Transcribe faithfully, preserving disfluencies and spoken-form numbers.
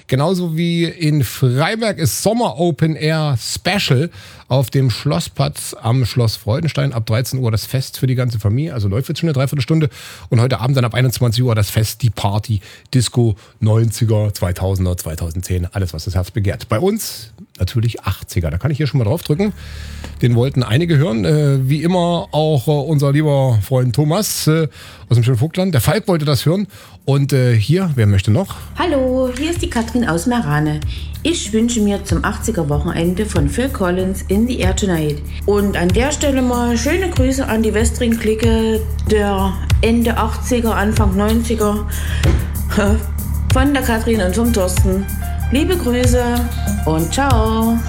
Genauso wie in Freiberg ist Sommer Open Air Special auf dem Schlossplatz am Schloss Freudenstein. Ab dreizehn Uhr das Fest für die ganze Familie. Also läuft jetzt schon eine Dreiviertelstunde. Und heute Abend dann ab einundzwanzig Uhr das Fest, die Party, Disco, neunziger, zweitausender, zweitausendzehn. Alles, was das Herz begehrt. Bei uns natürlich achtziger. Da kann ich hier schon mal drauf drücken. Den wollten einige hören. Äh, wie immer auch äh, unser lieber Freund Thomas äh, aus dem schönen Vogtland. Der Falk wollte das hören. Und äh, hier, wer möchte noch? Hallo, hier ist die Katrin aus Merane. Ich wünsche mir zum achtziger-Wochenende von Phil Collins In the Air Tonight. Und an der Stelle mal schöne Grüße an die Westring-Clique der Ende achtziger, Anfang neunziger von der Katrin und vom Thorsten. Liebe Grüße und ciao.